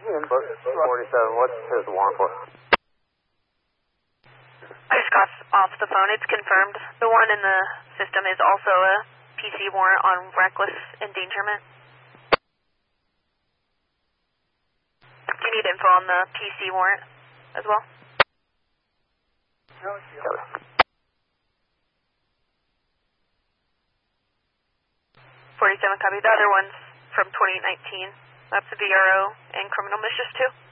47, what's his warrant for? I just got off the phone. It's confirmed. The one in the system is also a PC warrant on reckless endangerment. Do you need info on the PC warrant as well? 47 copy. The other one's from 2019. That's a VRO and criminal mischief too.